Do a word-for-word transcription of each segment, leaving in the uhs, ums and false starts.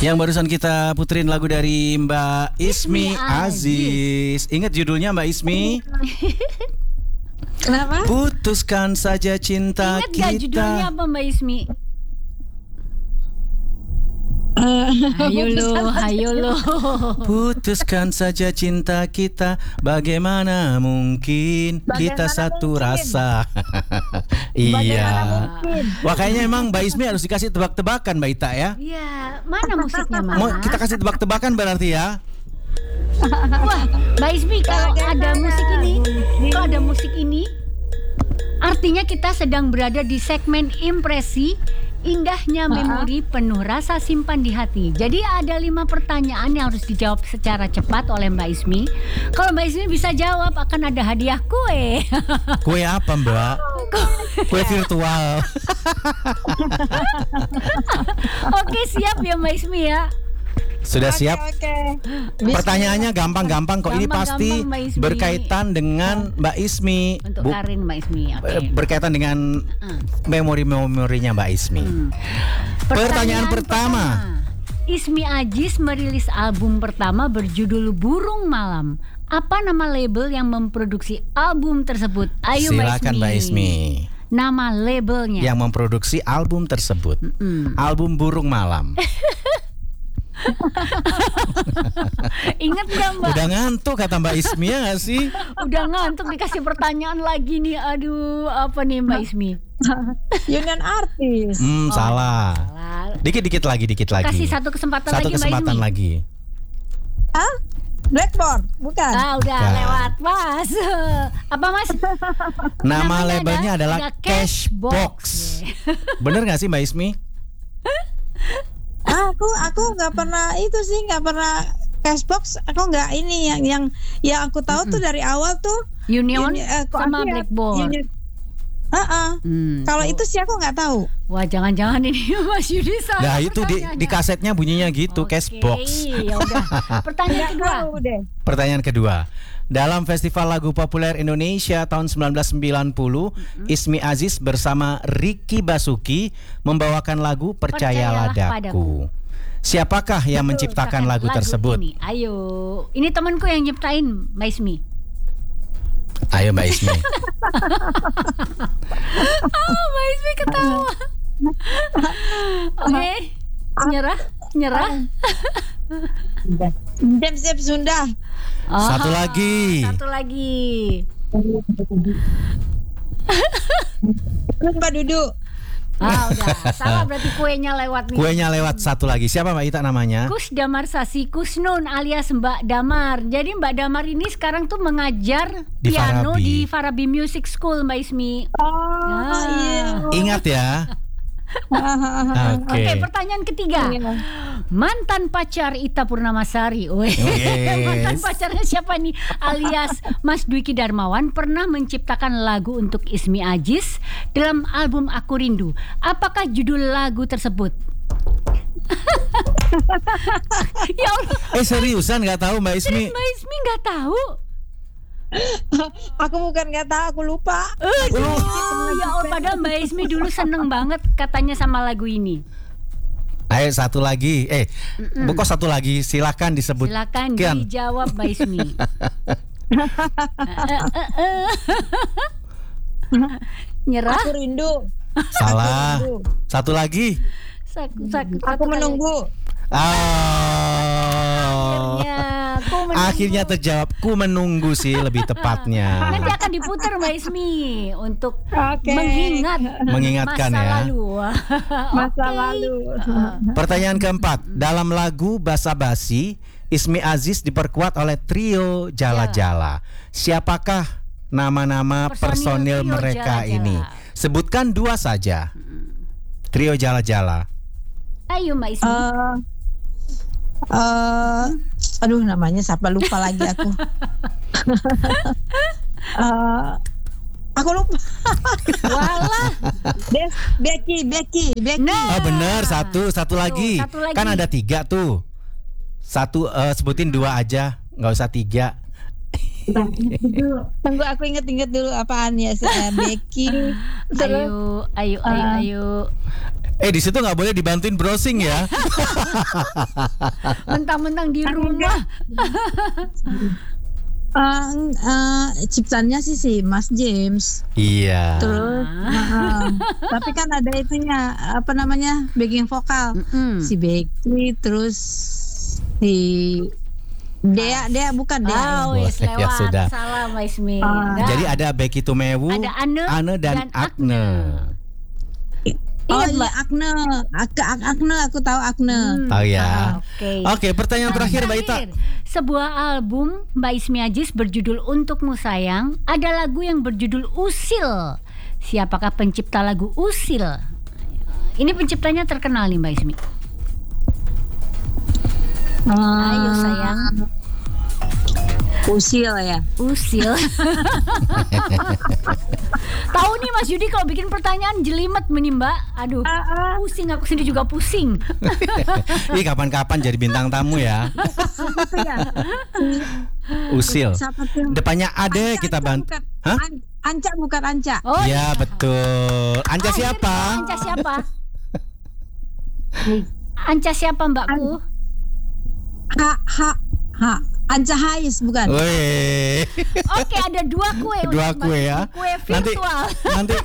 Yang barusan kita puterin lagu dari Mbak Ismi, Ismi Aziz. Ingat judulnya Mbak Ismi? Kenapa? Putuskan saja cinta Ingat kita. gak judulnya apa Mbak Ismi? Uh, Hayo lo, hayo lo. Putuskan saja cinta kita. Bagaimana mungkin Bagaimana kita satu mungkin? rasa. Iya. Wah, kayaknya emang Mbak Ismi harus dikasih tebak-tebakan Mbak Ita ya. Iya, mana musiknya Mas? Mau kita kasih tebak-tebakan berarti ya. Wah, Mbak Ismi kalau ada musik ini, kalau ada musik ini, artinya kita sedang berada di segmen impresi. Indahnya memori penuh rasa simpan di hati. Jadi ada lima pertanyaan yang harus dijawab secara cepat oleh Mbak Ismi. Kalau Mbak Ismi bisa jawab akan ada hadiah kue. Kue apa Mbak? Kue virtual. Oke, siap ya Mbak Ismi ya. Sudah siap? Oke. Pertanyaannya gampang-gampang kok. Ini Gampang-gampang, pasti Mbak Ismi. berkaitan dengan Mbak Ismi. Untuk Bu- Karin Mbak Ismi. Oke. eh, berkaitan dengan memori-memorinya Mbak Ismi. Hmm. Pertanyaan pertama. Ismi Aziz merilis album pertama berjudul Burung Malam. Apa nama label yang memproduksi album tersebut? Ayo Silakan Mbak Ismi. Nama labelnya. Yang memproduksi album tersebut. Mm. Album Burung Malam. Ingat gak Mbak? Udah ngantuk kata Mbak Ismi ya gak sih? Udah ngantuk dikasih pertanyaan lagi nih. Aduh, apa nih Mbak Ismi? Union Artis. Hmm, salah. Salah. Dikit-dikit lagi, dikit lagi. Kasih satu kesempatan Satu lagi kesempatan Mbak Ismi. lagi. Ah? Blackboard, bukan? Ah, udah Bukan. lewat Mas. Apa Mas? Nama Namanya labelnya ada- adalah ada Cashbox. Cashbox. Bener gak sih Mbak Ismi? Ah, aku aku nggak pernah itu sih, nggak pernah Cashbox. Aku nggak ini yang yang yang aku tahu tuh dari awal tuh Union Uni- eh, kok sama aku ya, Blackboard. Union- Ah, ah. Hmm, Kalau tuh. itu sih aku nggak tahu. Wah, jangan-jangan ini Mas Yudi salah. Nah itu di, di kasetnya bunyinya gitu, Oke, Cashbox. ya udah. Pertanyaan kedua. Tahu deh. Pertanyaan kedua. Dalam Festival Lagu Populer Indonesia tahun sembilan belas sembilan puluh, Ismi Aziz bersama Ricky Basuki membawakan lagu Percayalah Percayalah Daku. Siapakah yang menciptakan lagu, tersebut? Ini. Ayo, ini temanku yang nyiptain Mbak Ismi. Ayo Mbak Ismi. Oh, Mbak Ismi ketawa. Oke, nyerah, nyerah. Siap-siap Sunda. Oh, Satu lagi. Satu lagi. Mbak Duduk. Ah, udah. Salah berarti kuenya lewat nih. Kuenya lewat satu lagi. Siapa Mbak Ita namanya? Kus Damar Sasi Kusnun alias Mbak Damar. Jadi Mbak Damar ini sekarang tuh mengajar Di piano Farabi. di Farabi Music School Mbak Ismi. Oh, Ah. iya. Ingat ya. Oke. Oke, pertanyaan ketiga. Mantan pacar Ita Purnamasari. Weh. Yes. Mantan pacarnya siapa nih? Alias Mas Dwiki Darmawan pernah menciptakan lagu untuk Ismi Aziz dalam album Aku Rindu. Apakah judul lagu tersebut? Ya Allah, Eh seriusan nggak tahu Mbak Ismi? Mbak Ismi nggak tahu. Aku bukan nggak tahu, aku lupa. Aduh, ya Allah, padahal Mbak Ismi dulu seneng banget katanya sama lagu ini. Ayo satu lagi. Eh, kok satu lagi? Silakan disebut. Silakan dijawab Mbak Ismi. Nyerah? Aku rindu. Salah. Satu lagi. Saku, saku, Aku satu kali. menunggu. Oh. Akhirnya, aku menunggu. Akhirnya terjawab. Ku menunggu sih lebih tepatnya. Nanti akan diputar Mbak Ismi untuk Oke. mengingat Mengingatkan masa ya. lalu. Masa Oke. lalu. Pertanyaan keempat. Dalam lagu Basa Basi, Ismi Aziz diperkuat oleh trio Jala Jala. Siapakah nama-nama Personil personil trio mereka Jala Jala. ini? Sebutkan dua saja. Trio Jala Jala. Ayo Mbak Ismi. Eh, eh, aduh namanya siapa, lupa lagi aku. Eh, aku lupa. Walah. Be- Becky, Becky, Becky. Nah. Oh benar, satu, satu lagi. satu lagi. Kan ada tiga tuh. Satu, eh, sebutin dua aja, nggak usah tiga. Tunggu aku inget-inget dulu apaan ya, si- eh, Becky. Terus Ayo, ayo, ayo, Ah. ayo. Eh di situ nggak boleh dibantuin browsing ya. Mentang-mentang di rumah. Uh, uh, ciptaannya sih si Mas James. Iya. Terus, uh, tapi kan ada itunya apa namanya backing vokal Mm-mm. si Becky, terus si Dea, Dea bukan Dea. Oh, wis Boleh, ya lewat. sudah. Salah Mbak Ismi. Ah. Dah. Jadi ada Becky Tumewu, Ada Ane dan, dan Agne. Oh Ingat, iya Mbak? Agne, Ak- Ak- Agne aku tahu Hmm. Agne. Oh ya. Oke. Oke, pertanyaan terakhir Mbak Ita. Terakhir, sebuah album Mbak Ismi Aziz berjudul Untukmu Sayang, ada lagu yang berjudul Usil. Siapakah pencipta lagu Usil? Ini penciptanya terkenal nih Mbak Ismi. Ayo sayang. Usil ya. Usil. Tahu nih Mas Yudi kalau bikin pertanyaan jelimet nih Mbak. Aduh, pusing aku sendiri juga pusing. Ih, kapan-kapan jadi bintang tamu ya. Usil. Siapa tuh? Depannya ada Anca, kita Anca bantu. bukan. Hah? An- Anca bukan Anca. Oh Ya betul. Anca Oh, siapa? Anca siapa? Anca siapa Mbakku? Ha ha ha. Anca Hais bukan. Weh. Oke, ada dua kue. Dua untuk Mbak kue Ismi. ya. Kue Nanti virtual. nanti.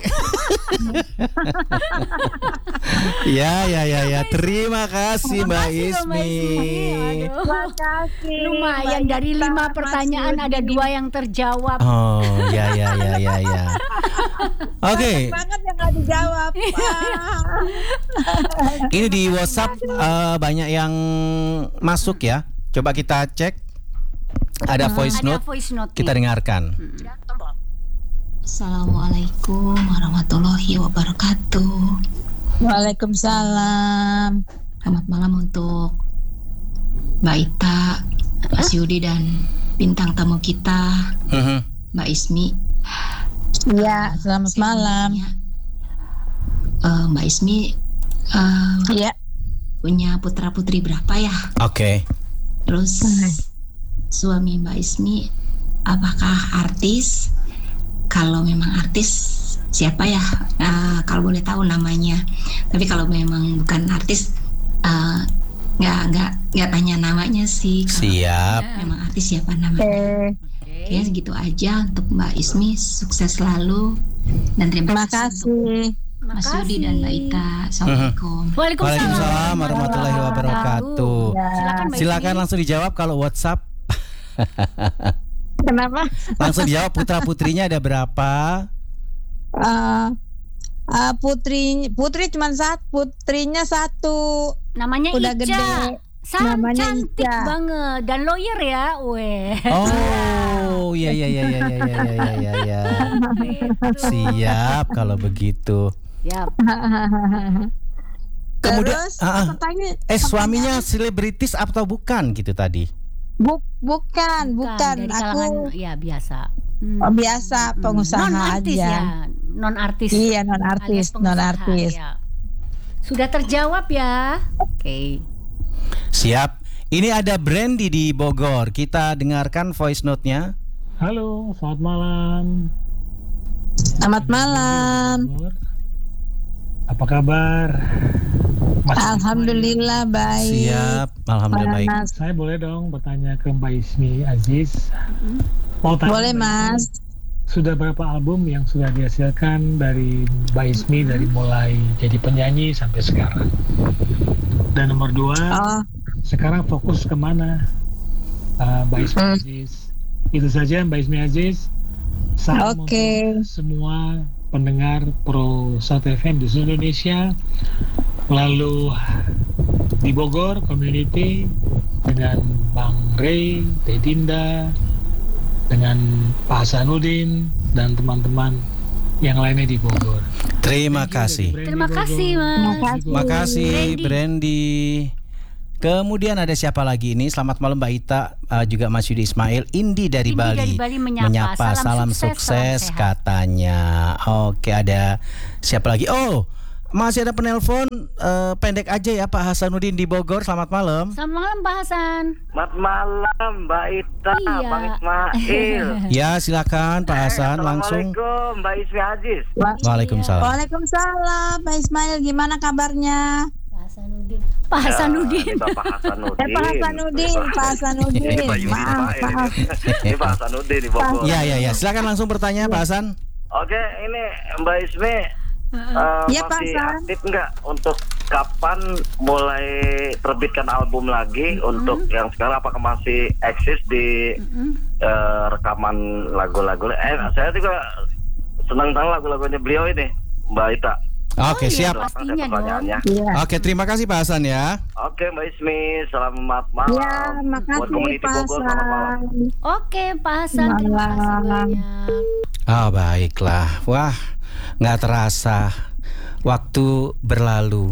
Ya ya ya ya. Terima kasih Mbak Makasih loh, Mbak Ismi. Aduh. Makasih. Lumayan Mbak dari Ita, lima Mas pertanyaan Yudi. ada dua yang terjawab. Oh ya ya ya ya ya. Oke. Banget yang nggak dijawab. Ah. Ini di WhatsApp eh, banyak yang masuk ya. Coba kita cek. Ada voice Ada note. voice note. Kita dengarkan. Assalamualaikum warahmatullahi wabarakatuh. Waalaikumsalam. Selamat malam untuk Mbak Ita, Mas Yudi dan bintang tamu kita Mhm. Mbak Ismi. Iya, selamat Saya malam. nanya, eh, Mbak Ismi eh, Iya. punya putra putri berapa ya? Oke. Terus suami Mbak Ismi apakah artis? Kalau memang artis siapa ya? Eh, kalau boleh tahu namanya. Tapi kalau memang bukan artis eh, nggak nggak nggak tanya namanya sih. Kalau Siap. memang artis siapa namanya? Oke. Ya segitu aja untuk Mbak Ismi, sukses selalu dan terima, Terima kasih untuk kasih. Mas Yudi dan Mbak Ita. Assalamualaikum. Waalaikumsalam. Waalaikumsalam warahmatullahi wabarakatuh. Silakan Mbak Silakan Ismi. langsung dijawab kalau WhatsApp. Kenapa? Langsung dijawab putra putrinya ada berapa? Uh, uh, putri putri cuma satu, putrinya satu. Namanya Udah Ica. gede. San, Namanya cantik Ica. banget dan lawyer ya, weh. Oh, iya iya iya iya iya iya iya iya. Ya. Siap kalau begitu. Siap. Kemudian Terus ah, ah. pertanyaan- eh suaminya selebritis atau bukan gitu tadi? Bu- bukan, bukan. dari kalangan Aku ya biasa. Hmm. oh, biasa pengusaha non artis aja. ya, non artis. Iya, non artis, alias pengusaha, non artis. ya. Sudah terjawab ya. Oke. Siap. Ini ada Brandy di Bogor. Kita dengarkan voice note-nya. Halo, selamat malam. Selamat malam. Apa kabar? Mas Alhamdulillah baik. Siap. Alhamdulillah baik. Mas. Saya boleh dong bertanya ke Mbak Ismi Aziz. Mau tanya Boleh Mbak Mas. Ismi, sudah berapa album yang sudah dihasilkan dari Mbak Ismi dari mulai jadi penyanyi sampai sekarang? Dan nomor dua, Oh, sekarang fokus kemana uh, Mbak Ismi Hmm. Aziz? Itu saja Mbak Ismi Aziz. Salam Oke. untuk semua pendengar Pro South F M di seluruh Indonesia. Lalu di Bogor community dengan Bang Ray, Teh Dinda, dengan Pak Hasanuddin dan teman-teman yang lainnya di Bogor. Terima Thank you kasih. dari Brandy Terima kasih, Bogor. Mas. Makasih. Makasih Brandy. Brandy. Kemudian ada siapa lagi ini? Selamat malam Mbak Ita, uh, juga Mas Yudi Ismail. Indi dari Indi Bali. dari Bali menyapa. Salam, Salam sukses, sukses, salam sehat. katanya. Oke, ada siapa lagi? Oh, masih ada penelpon eh, pendek aja ya Pak Hasanuddin di Bogor. Selamat malam. Selamat malam Pak Hasan. Selamat malam Mbak Ita, Iya. Bang Ismail. Ya silakan Pak Hasan langsung. Assalamualaikum Mbak Ismi Aziz. Waalaikumsalam. Waalaikumsalam, Pak Ismail, gimana kabarnya? Pak Hasanuddin. Pak Hasanuddin. Ya, ini Bapak Hasanuddin. Eh, Pak Hasanuddin, Pak Hasanuddin. Ini Pak Yudi Maaf, Ismail. maaf. Ini Pak Hasanuddin di Bogor. Ya ya ya, silakan langsung bertanya Pak Hasan. Oke, ini Mbak Ismi uh, Ya, Pak masih Hasan. aktif nggak untuk kapan mulai terbitkan album lagi untuk yang sekarang, apakah masih eksis di uh, rekaman lagu-lagu? Eh, saya juga senang tahu lagu-lagunya beliau ini, Mbak Ita. Oke, Oh, iya, siap. pastinya dong. Pertanyaannya. Iya. Oke, terima kasih Pak Hasan ya. Oke Mbak Ismi, selamat malam. Ya, Buat makasih Community Pak Bogor, selamat malam. Hasan. Oke Pak Hasan, terima kasih Malam. banyak. Ah, baiklah. Wah, nggak terasa waktu berlalu.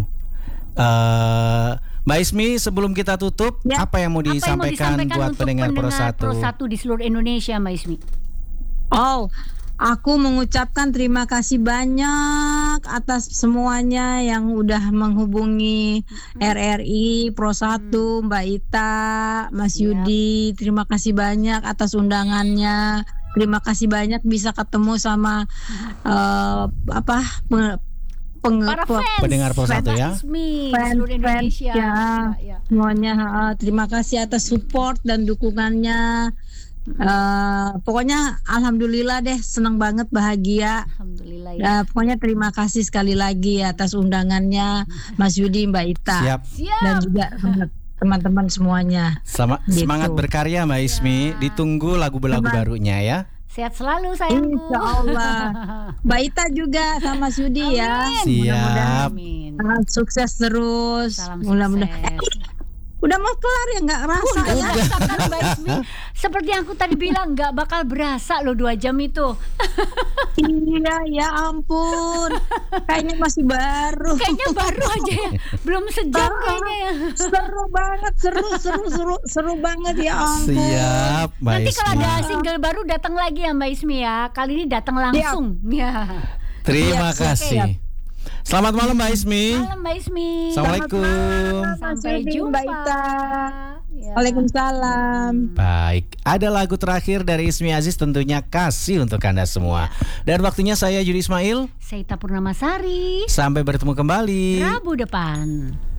Eh, Mbak Ismi, sebelum kita tutup, Ya. apa yang mau Apa yang mau disampaikan, disampaikan buat untuk pendengar Pro pendengar satu? Pro satu di seluruh Indonesia Mbak Ismi? Oh, aku mengucapkan terima kasih banyak atas semuanya yang udah menghubungi R R I Pro satu, Mbak Ita, Mas Siap. Yudi. Terima kasih banyak atas undangannya. Terima kasih banyak bisa ketemu sama eh, apa pe- peng- Para pe- fans pendengar Pro satu Mbak ya. Ismi di Fans, seluruh fans, Indonesia. ya. Ya. semuanya. eh, terima kasih atas support dan dukungannya. Eh, pokoknya alhamdulillah deh, senang banget, bahagia. Alhamdulillah ya. Ya, pokoknya terima kasih sekali lagi atas undangannya Mas Yudi, Mbak Ita, Siap. Siap. dan juga teman-teman semuanya. Sama, Gitu. semangat berkarya Mbak Ismi. Ya. Ditunggu lagu-lagu Semangat. barunya ya. Sehat selalu sayangku. Insya Allah. Mbak Ita juga sama Mas Yudi ya. Amin. Siap. Amin. Ah, sukses terus. Salam Mudah-mudahan. sukses. Udah mau kelar ya, nggak rasa Udah ya. rasakan Mbak Ismi. Seperti yang aku tadi bilang, nggak bakal berasa loh dua jam itu. Iya, ya ampun. Kayaknya masih baru. Kayaknya baru aja ya. Belum sejam kayaknya ya. Seru banget, seru, seru, seru, seru banget ya ampun. Siap Mbak Nanti Ismi. kalau ada single baru datang lagi ya Mbak Ismi ya. Kali ini datang langsung. Ya. Terima Siap, kasih. Selamat malam Mbak Ismi. Malam Mbak Ismi. Assalamualaikum. Mas Sampai Yudi, jumpa. Mbak Ita. Ya. Waalaikumsalam. Baik, ada lagu terakhir dari Ismi Aziz, tentunya kasih untuk Anda semua. Dan waktunya saya Yudi Ismail. Saya Ita Purnamasari. Sampai bertemu kembali. Rabu depan.